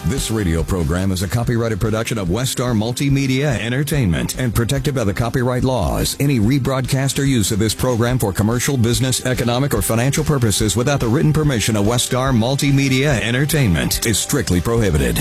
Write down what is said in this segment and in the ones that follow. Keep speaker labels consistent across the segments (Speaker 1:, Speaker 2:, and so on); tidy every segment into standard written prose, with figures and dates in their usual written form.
Speaker 1: This radio program is a copyrighted production of Westar Multimedia Entertainment and protected by the copyright laws. Any rebroadcast or use of this program for commercial, business, economic, or financial purposes without the written permission of Westar Multimedia Entertainment is strictly prohibited.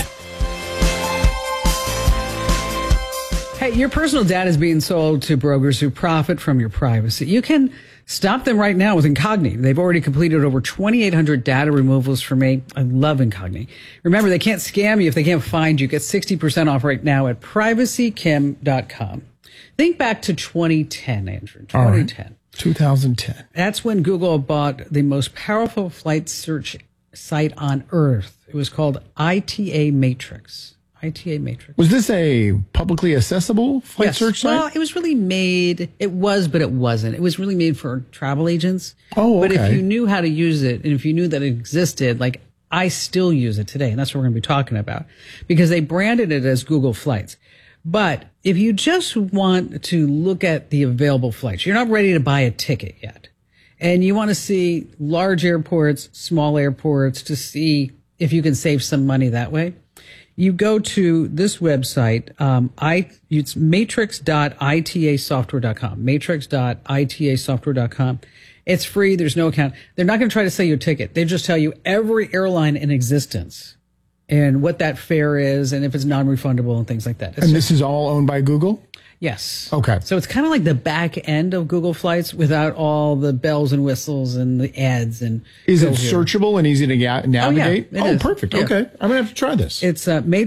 Speaker 2: Hey, your personal data is being sold to brokers who profit from your privacy. You can stop them right now with Incogni. They've already completed over 2,800 data removals for me. I love Incogni. Remember, they can't scam you if they can't find you. Get 60% off right now at privacykim.com. Think back to 2010, Andrew. 2010.
Speaker 3: Right. 2010.
Speaker 2: That's when Google bought the most powerful flight search site on Earth. It was called ITA Matrix. ITA Matrix.
Speaker 3: Was this a publicly accessible flight search site?
Speaker 2: Well, it was really made, it was, but it wasn't. It was really made for travel agents.
Speaker 3: Oh, okay.
Speaker 2: But if you knew how to use it, and if you knew that it existed, like I still use it today, and that's what we're going to be talking about, because they branded it as Google Flights. But if you just want to look at the available flights, you're not ready to buy a ticket yet, and you want to see large airports, small airports, to see if you can save some money that way, you go to this website, it's matrix.itasoftware.com, matrix.itasoftware.com. It's free. There's no account. They're not going to try to sell you a ticket. They just tell you every airline in existence and what that fare is and if it's non-refundable and things like that.
Speaker 3: And this is all owned by Google?
Speaker 2: Yes.
Speaker 3: Okay.
Speaker 2: So it's kind of like the back end of Google Flights without all the bells and whistles and the ads. And
Speaker 3: is it searchable and easy to navigate?
Speaker 2: Oh, yeah,
Speaker 3: perfect.
Speaker 2: Yeah.
Speaker 3: Okay. I'm going to have to try this.
Speaker 2: It's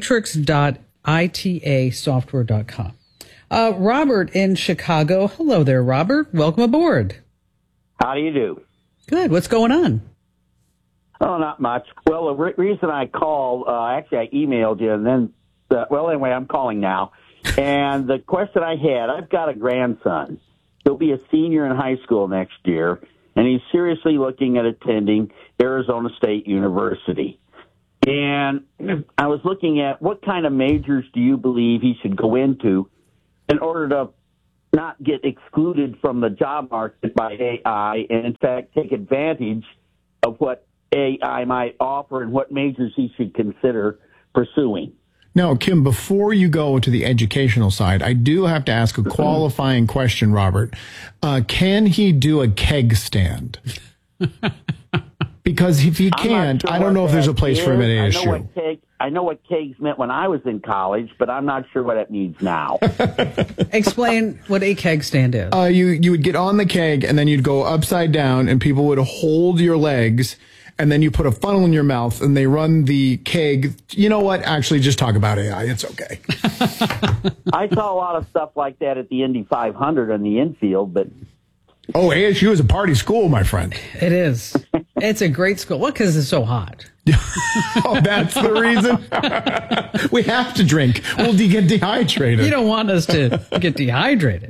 Speaker 2: matrix.itasoftware.com. Robert in Chicago. Hello there, Robert. Welcome aboard.
Speaker 4: How do you do?
Speaker 2: Good. What's going on?
Speaker 4: Oh, not much. Well, the reason I called, actually I emailed you, and then, anyway, I'm calling now. And the question I had, I've got a grandson. He'll be a senior in high school next year, and he's seriously looking at attending Arizona State University. And I was looking at what kind of majors do you believe he should go into in order to not get excluded from the job market by AI and, in fact, take advantage of what AI might offer and what majors he should consider pursuing.
Speaker 3: Now, Kim, before you go to the educational side, I do have to ask a qualifying question, Robert. Can he do a keg stand? Because if he can't, I don't know if there's a place for him at ASU.
Speaker 4: I know what kegs meant when I was in college, but I'm not sure what it means now.
Speaker 2: Explain what a keg stand is.
Speaker 3: You would get on the keg, and then you'd go upside down, and people would hold your legs, and then you put a funnel in your mouth, and they run the keg. You know what? Actually, just talk about AI. It's okay.
Speaker 4: I saw a lot of stuff like that at the Indy 500 on the infield, but...
Speaker 3: Oh, ASU is a party school, my friend.
Speaker 2: It is. It's a great school. Well, because it's so hot.
Speaker 3: Oh, that's the reason? We have to drink. We'll get dehydrated.
Speaker 2: You don't want us to get dehydrated.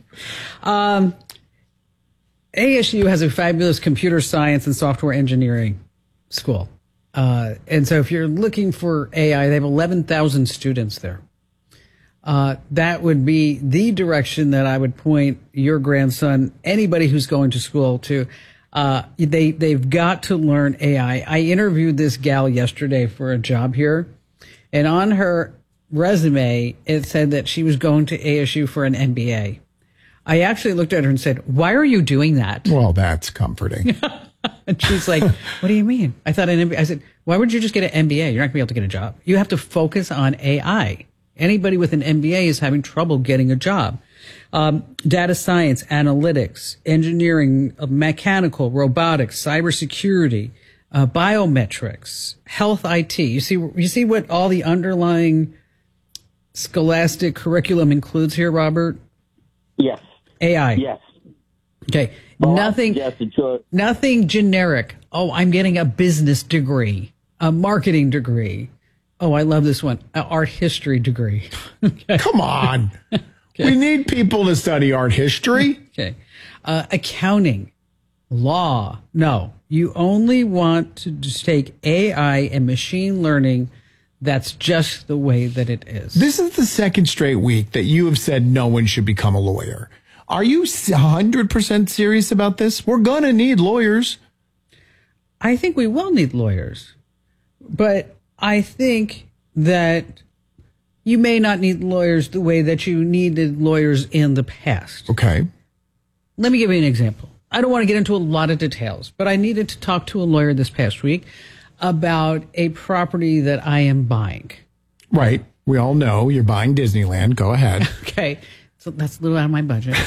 Speaker 2: ASU has a fabulous computer science and software engineering school. And so if you're looking for AI, they have 11,000 students there. That would be the direction that I would point your grandson, anybody who's going to school, to. They've got to learn AI. I interviewed this gal yesterday for a job here, and on her resume, it said that she was going to ASU for an MBA. I actually looked at her and said, "Why are you doing that?"
Speaker 3: Well, that's comforting.
Speaker 2: And she's like, "What do you mean?" I thought an MBA. I said, "Why would you just get an MBA? You're not going to be able to get a job. You have to focus on AI. Anybody with an MBA is having trouble getting a job. Data science, analytics, engineering, mechanical, robotics, cybersecurity, biometrics, health IT. You see what all the underlying scholastic curriculum includes here, Robert?
Speaker 4: Yes.
Speaker 2: AI.
Speaker 4: Yes.
Speaker 2: Okay.
Speaker 4: Oh,
Speaker 2: Nothing.
Speaker 4: Yes, it should.
Speaker 2: Nothing generic. Oh, I'm getting a business degree, a marketing degree. Oh, I love this one. An art history degree.
Speaker 3: Okay. Come on. Okay. We need people to study art history.
Speaker 2: Okay. Accounting, law. No, you only want to just take AI and machine learning. That's just the way that it is.
Speaker 3: This is the second straight week that you have said no one should become a lawyer. Are you 100% serious about this? We're going to need lawyers.
Speaker 2: I think we will need lawyers. But I think that you may not need lawyers the way that you needed lawyers in the past.
Speaker 3: Okay.
Speaker 2: Let me give you an example. I don't want to get into a lot of details, but I needed to talk to a lawyer this past week about a property that I am buying.
Speaker 3: Right. We all know you're buying Disneyland. Go ahead.
Speaker 2: Okay. So that's a little out of my budget.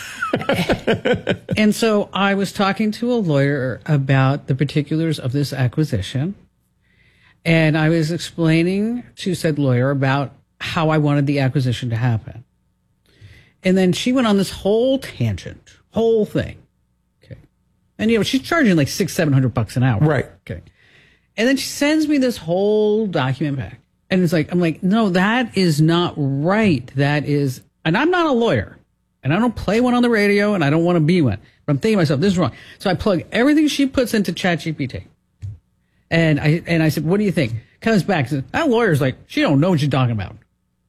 Speaker 2: And so I was talking to a lawyer about the particulars of this acquisition. And I was explaining to said lawyer about how I wanted the acquisition to happen. And then she went on this whole tangent, whole thing. Okay. And, she's charging like $600-700 an hour.
Speaker 3: Right.
Speaker 2: Okay. And then she sends me this whole document back. And it's like, I'm like, no, that is not right. That is, and I'm not a lawyer. And I don't play one on the radio, and I don't want to be one. But I'm thinking to myself, this is wrong. So I plug everything she puts into ChatGPT. And I said, what do you think? Comes back and says, that lawyer's like, she don't know what she's talking about.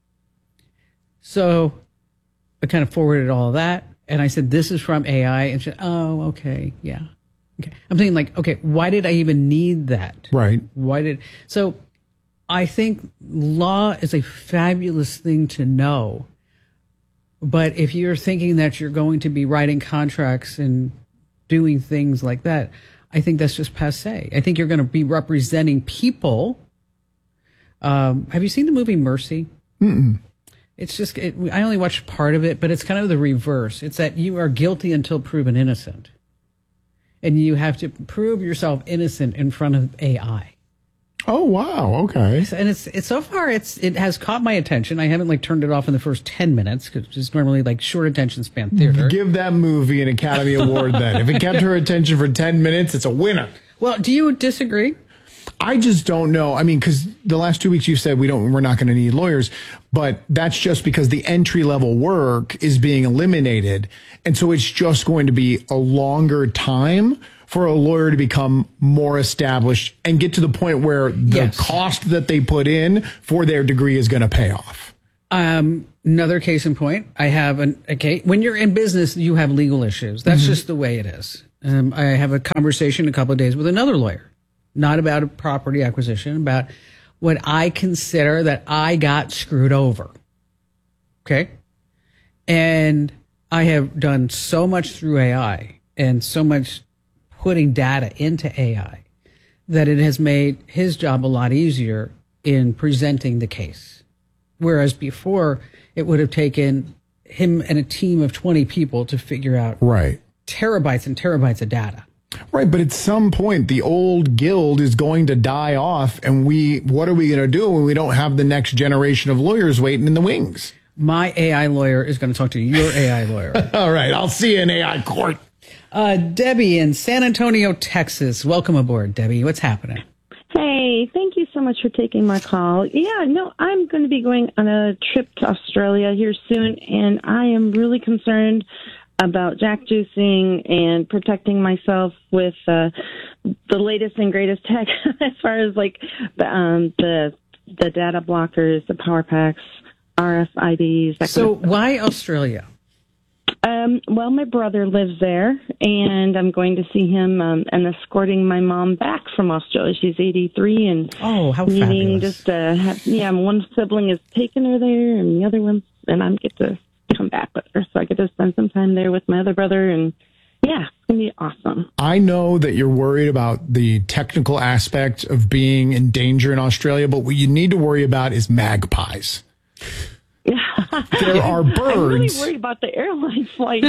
Speaker 2: So I kind of forwarded all of that. And I said, this is from AI. And she said, oh, okay, yeah. Okay. I'm thinking like, okay, why did I even need that?
Speaker 3: Right.
Speaker 2: So I think law is a fabulous thing to know. But if you're thinking that you're going to be writing contracts and doing things like that, I think that's just passé. I think you're going to be representing people. Have you seen the movie Mercy?
Speaker 3: Mm-mm.
Speaker 2: It's just, I only watched part of it, but it's kind of the reverse. It's that you are guilty until proven innocent. And you have to prove yourself innocent in front of AI.
Speaker 3: Oh, wow. Okay.
Speaker 2: And it's so far, it has caught my attention. I haven't turned it off in the first 10 minutes because it's normally short attention span theater.
Speaker 3: Give that movie an Academy Award then. If it kept her attention for 10 minutes, it's a winner.
Speaker 2: Well, do you disagree?
Speaker 3: I just don't know. I mean, because the last 2 weeks you've said we're not going to need lawyers, but that's just because the entry level work is being eliminated. And so it's just going to be a longer time for a lawyer to become more established and get to the point where the cost that they put in for their degree is going to pay off.
Speaker 2: Another case in point, I have when you're in business, you have legal issues. That's just the way it is. I have a conversation a couple of days with another lawyer, not about a property acquisition, about what I consider that I got screwed over. Okay. And I have done so much through AI and so much putting data into AI that it has made his job a lot easier in presenting the case. Whereas before, it would have taken him and a team of 20 people to figure out terabytes and terabytes of data.
Speaker 3: Right, but at some point, the old guild is going to die off, and what are we going to do when we don't have the next generation of lawyers waiting in the wings?
Speaker 2: My AI lawyer is going to talk to your AI lawyer.
Speaker 3: All right, I'll see you in AI court.
Speaker 2: Debbie in San Antonio, Texas. Welcome aboard, Debbie. What's happening?
Speaker 5: Hey, thank you so much for taking my call. Yeah, no, I'm going to be going on a trip to Australia here soon, and I am really concerned about jack juicing and protecting myself with the latest and greatest tech as far as the data blockers, the power packs, RFIDs.
Speaker 2: So why Australia?
Speaker 5: Well, my brother lives there, and I'm going to see him and escorting my mom back from Australia. She's 83, and
Speaker 2: how
Speaker 5: fabulous!
Speaker 2: Just
Speaker 5: one sibling is taking her there, and the other one, and I get to come back with her, so I get to spend some time there with my other brother, and yeah, it's gonna be awesome.
Speaker 3: I know that you're worried about the technical aspect of being in danger in Australia, but what you need to worry about is magpies. There are birds.
Speaker 5: I'm really worried about the airline flight.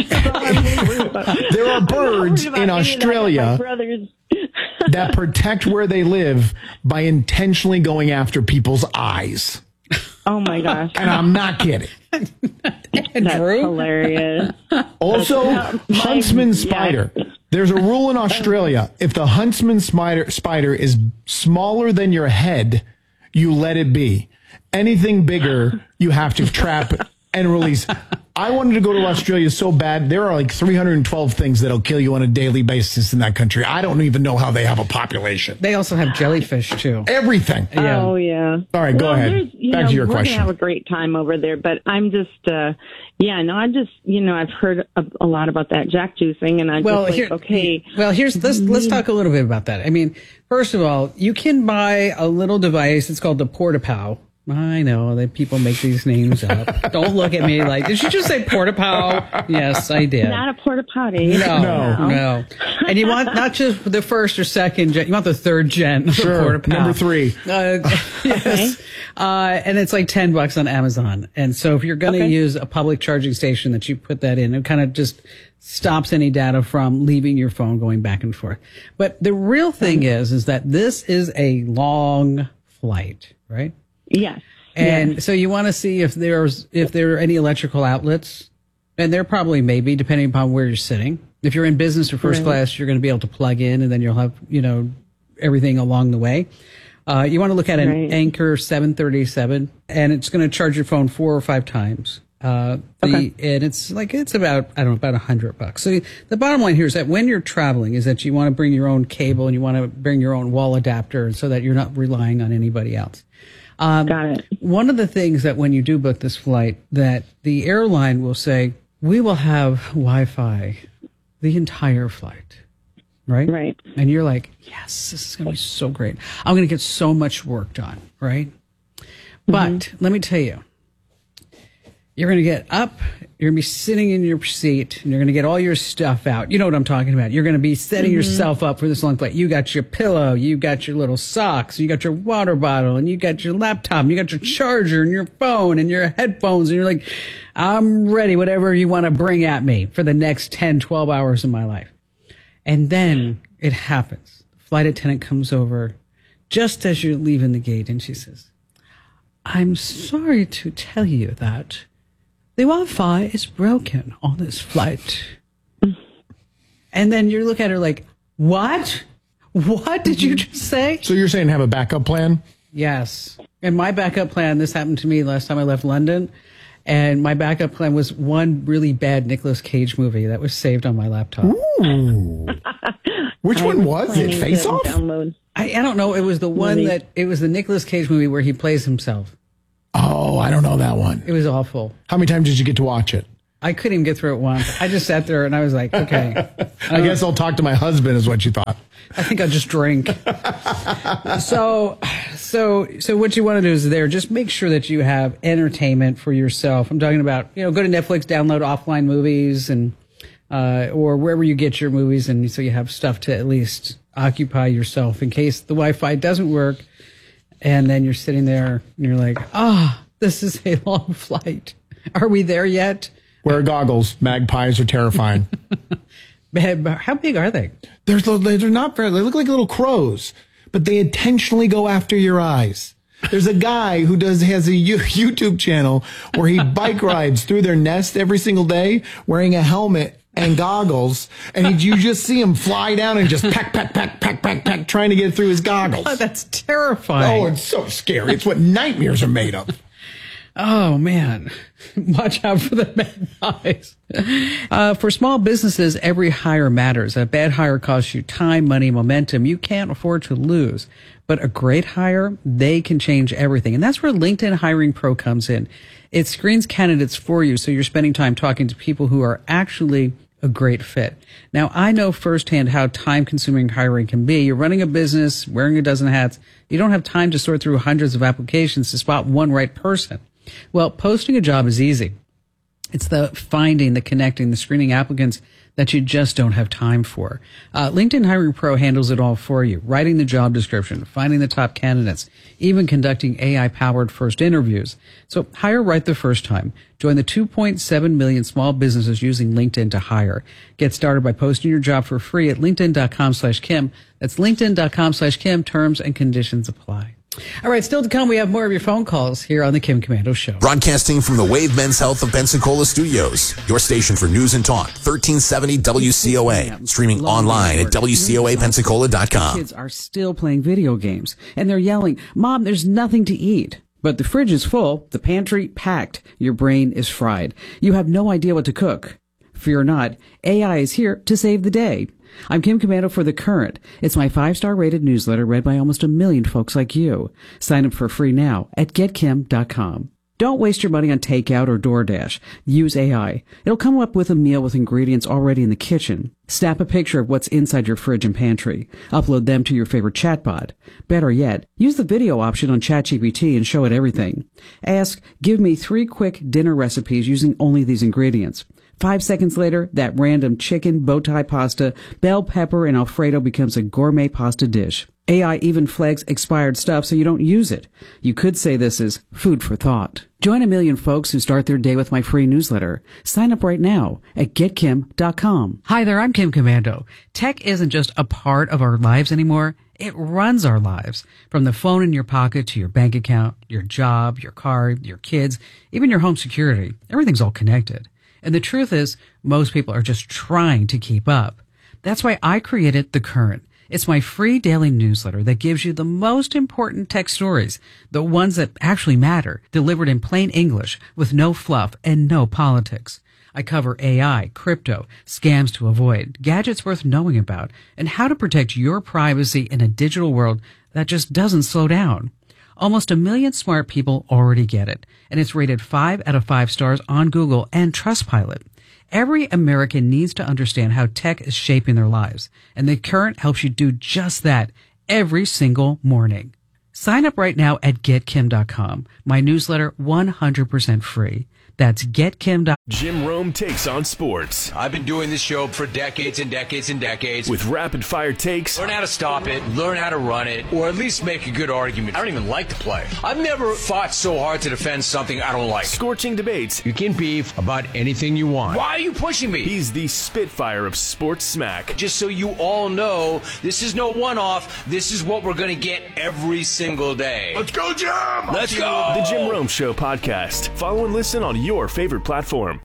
Speaker 3: There are birds in Australia that protect where they live by intentionally going after people's eyes.
Speaker 5: Oh my gosh.
Speaker 3: And I'm not kidding.
Speaker 5: That's hilarious.
Speaker 3: Also, huntsman spider. There's a rule in Australia. If the huntsman spider is smaller than your head, you let it be. Anything bigger, you have to trap and release. I wanted to go to Australia so bad. There are like 312 things that'll kill you on a daily basis in that country. I don't even know how they have a population.
Speaker 2: They also have jellyfish too.
Speaker 3: Everything.
Speaker 2: Yeah.
Speaker 5: Oh, yeah.
Speaker 3: All right, go ahead. Back to your
Speaker 5: we're
Speaker 3: question.
Speaker 5: We're going to have a great time over there, but I'm just, I've heard a lot about that jack juicing, and I'm okay.
Speaker 2: Well, let's talk a little bit about that. I mean, first of all, you can buy a little device. It's called the Porta-Pow. I know that people make these names up. Don't look at me like, did you just say Porta-Pow? Yes, I did.
Speaker 5: Not a porta potty.
Speaker 2: No. And you want not just the first or second gen, you want the third gen.
Speaker 3: Sure.
Speaker 2: Porta-Pow.
Speaker 3: Number 3.
Speaker 2: Yes.
Speaker 5: Okay.
Speaker 2: And it's like $10 on Amazon. And so if you're going to use a public charging station that you put that in, it kind of just stops any data from leaving your phone going back and forth. But the real thing is that this is a long flight, right?
Speaker 5: Yes.
Speaker 2: And so you want to see if there are any electrical outlets, and there probably may be, depending upon where you're sitting. If you're in business or first class, you're going to be able to plug in, and then you'll have, everything along the way. You want to look at an Anker 737, and it's going to charge your phone 4 or 5 times. And it's about $100. So the bottom line here is that when you're traveling is that you want to bring your own cable and you want to bring your own wall adapter so that you're not relying on anybody else.
Speaker 5: Got it.
Speaker 2: One of the things that when you do book this flight, that the airline will say, we will have Wi-Fi the entire flight. Right?
Speaker 5: Right.
Speaker 2: And you're like, yes, this is going to be so great. I'm going to get so much work done. Right? But let me tell you, you're going to get up, you're going to be sitting in your seat, and you're going to get all your stuff out. You know what I'm talking about. You're going to be setting yourself up for this long flight. You got your pillow, you got your little socks, you got your water bottle, and you got your laptop, and you got your charger, and your phone, and your headphones, and you're like, I'm ready, whatever you want to bring at me for the next 10, 12 hours of my life. And then it happens. The flight attendant comes over just as you're leaving the gate, and she says, I'm sorry to tell you that the Wi-Fi is broken on this flight. And then you look at her like, what? What did you just say?
Speaker 3: So you're saying have a backup plan?
Speaker 2: Yes. And my backup plan, this happened to me last time I left London. And my backup plan was one really bad Nicolas Cage movie that was saved on my laptop.
Speaker 3: Ooh. Which one was it? Face Off?
Speaker 2: I don't know. It was the one it was the Nicolas Cage movie where he plays himself.
Speaker 3: Oh, I don't know that one.
Speaker 2: It was awful.
Speaker 3: How many times did you get to watch it?
Speaker 2: I couldn't even get through it once. I just sat there and I was like, okay.
Speaker 3: I guess I'll talk to my husband is what you thought.
Speaker 2: I think I'll just drink. So what you want to do is just make sure that you have entertainment for yourself. I'm talking about, go to Netflix, download offline movies and, or wherever you get your movies. And so you have stuff to at least occupy yourself in case the Wi-Fi doesn't work. And then you're sitting there and you're like, this is a long flight. Are we there yet?
Speaker 3: Wear goggles. Magpies are terrifying.
Speaker 2: How big are they?
Speaker 3: They're not very, they look like little crows, but they intentionally go after your eyes. There's a guy who has a YouTube channel where he bike rides through their nest every single day wearing a helmet and goggles, and you just see him fly down and just peck, trying to get through his goggles.
Speaker 2: Oh, that's terrifying.
Speaker 3: Oh, it's so scary. It's what nightmares are made of.
Speaker 2: Oh, man. Watch out for the magpies. For small businesses, every hire matters. A bad hire costs you time, money, momentum you can't afford to lose. But a great hire, they can change everything. And that's where LinkedIn Hiring Pro comes in. It screens candidates for you, so you're spending time talking to people who are actually a great fit. Now, I know firsthand how time-consuming hiring can be. You're running a business, wearing a dozen hats. You don't have time to sort through hundreds of applications to spot one right person. Well, posting a job is easy. It's the finding, the connecting, the screening applicants that you just don't have time for. LinkedIn Hiring Pro handles it all for you, writing the job description, finding the top candidates, even conducting AI-powered first interviews. So hire right the first time. Join the 2.7 million small businesses using LinkedIn to hire. Get started by posting your job for free at linkedin.com/Kim. That's linkedin.com/Kim. Terms and conditions apply. All right, still to come, we have more of your phone calls here on the Kim Komando Show.
Speaker 6: Broadcasting from the Wave Men's Health of Pensacola studios, your station for news and talk, 1370 WCOA. Streaming online at WCOAPensacola.com.
Speaker 2: Kids are still playing video games, and they're yelling, Mom, there's nothing to eat. But the fridge is full, the pantry packed, your brain is fried. You have no idea what to cook. Fear not, AI is here to save the day. I'm Kim Komando for The Current. It's my 5-star rated newsletter read by almost 1 million folks like you. Sign up for free now at getkim.com. Don't waste your money on takeout or DoorDash. Use AI. It'll come up with a meal with ingredients already in the kitchen. Snap a picture of what's inside your fridge and pantry. Upload them to your favorite chatbot. Better yet, use the video option on ChatGPT and show it everything. Ask, give me 3 quick dinner recipes using only these ingredients. 5 seconds later, that random chicken, bow tie pasta, bell pepper, and Alfredo becomes a gourmet pasta dish. AI even flags expired stuff so you don't use it. You could say this is food for thought. Join 1 million folks who start their day with my free newsletter. Sign up right now at getkim.com. Hi there, I'm Kim Komando. Tech isn't just a part of our lives anymore. It runs our lives. From the phone in your pocket to your bank account, your job, your car, your kids, even your home security. Everything's all connected. And the truth is, most people are just trying to keep up. That's why I created The Current. It's my free daily newsletter that gives you the most important tech stories, the ones that actually matter, delivered in plain English with no fluff and no politics. I cover AI, crypto, scams to avoid, gadgets worth knowing about, and how to protect your privacy in a digital world that just doesn't slow down. Almost 1 million smart people already get it, and it's rated 5 out of 5 stars on Google and Trustpilot. Every American needs to understand how tech is shaping their lives, and The Current helps you do just that every single morning. Sign up right now at getkim.com. My newsletter 100% free. That's getkim.com.
Speaker 7: Jim Rome takes on sports.
Speaker 8: I've been doing this show for decades and decades and decades.
Speaker 7: With rapid fire takes.
Speaker 8: Learn how to stop it, learn how to run it, or at least make a good argument. I don't even like to play. I've never fought so hard to defend something I don't like.
Speaker 7: Scorching debates.
Speaker 8: You can beef about anything you want. Why are you pushing me?
Speaker 7: He's the Spitfire of sports smack.
Speaker 8: Just so you all know, this is no one-off. This is what we're going to get every single day.
Speaker 7: Let's go, Jim!
Speaker 8: Let's go!
Speaker 7: The Jim Rome Show podcast. Follow and listen on your favorite platform.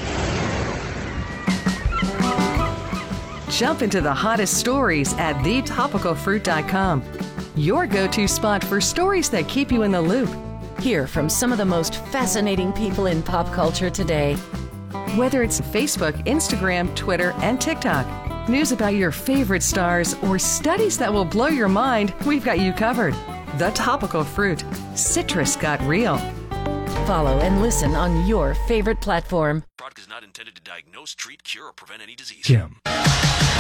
Speaker 9: Jump into the hottest stories at thetopicalfruit.com. Your go-to spot for stories that keep you in the loop.
Speaker 10: Hear from some of the most fascinating people in pop culture today.
Speaker 9: Whether it's Facebook, Instagram, Twitter, and TikTok, news about your favorite stars, or studies that will blow your mind, we've got you covered. The Topical Fruit. Citrus got real.
Speaker 10: Follow and listen on your favorite platform.
Speaker 7: Product is not intended to diagnose, treat, cure, or prevent any disease.
Speaker 3: Jim.